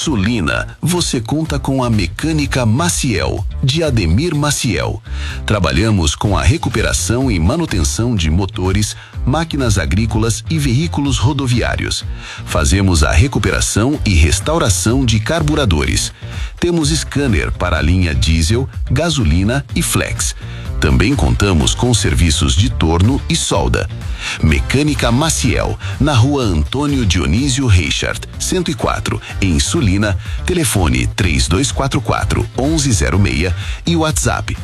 Sulina, você conta com a Mecânica Maciel, de Ademir Maciel. Trabalhamos com a recuperação e manutenção de motores, máquinas agrícolas e veículos rodoviários. Fazemos a recuperação e restauração de carburadores. Temos scanner para a linha diesel, gasolina e flex. Também contamos com serviços de torno e solda. Mecânica Maciel, na rua Antônio Dionísio Reichert, 104, em Sulina. Telefone 3244-1106 e WhatsApp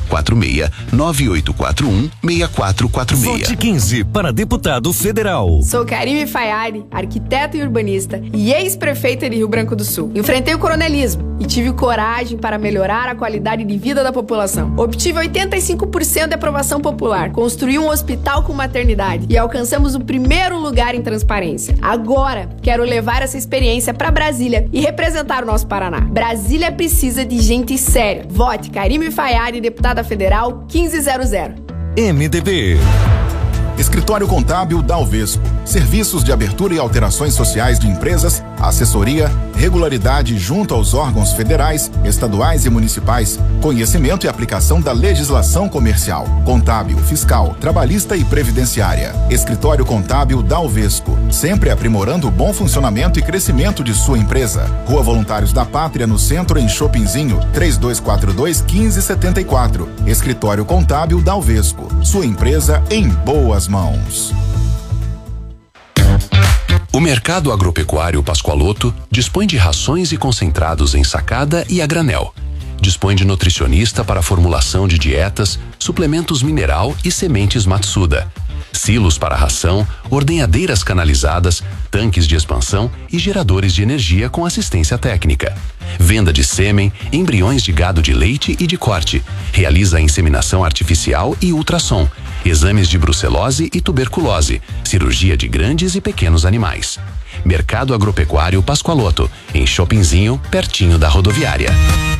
46-9841-6446. Vote 15 para deputado federal. Sou Karime Fayari, arquiteta e urbanista e ex-prefeita de Rio Branco do Sul. Enfrentei o coronelismo e tive coragem para melhorar a qualidade de vida da população. Obtive 85% de aprovação popular, construí um hospital com maternidade e alcançamos o primeiro lugar em transparência. Agora, quero levar essa experiência para Brasília e representar o nosso Paraná. Brasília precisa de gente séria. Vote Karime Fayari, deputada federal 1500. MDB. Escritório Contábil Dalvesco. Serviços de abertura e alterações sociais de empresas, assessoria, regularidade junto aos órgãos federais, estaduais e municipais, conhecimento e aplicação da legislação comercial, contábil, fiscal, trabalhista e previdenciária. Escritório Contábil Dalvesco. Sempre aprimorando o bom funcionamento e crescimento de sua empresa. Rua Voluntários da Pátria, no centro, em Chopinzinho, 3242-1574. Escritório Contábil Dalvesco. Sua empresa em boas mãos. O Mercado Agropecuário Pascoaloto dispõe de rações e concentrados em sacada e a granel. Dispõe de nutricionista para formulação de dietas, suplementos mineral e sementes Matsuda. Silos para ração, ordenhadeiras canalizadas, tanques de expansão e geradores de energia com assistência técnica. Venda de sêmen, embriões de gado de leite e de corte. Realiza a inseminação artificial e ultrassom. Exames de brucelose e tuberculose. Cirurgia de grandes e pequenos animais. Mercado Agropecuário Pascoaloto, em Chopinzinho, pertinho da rodoviária.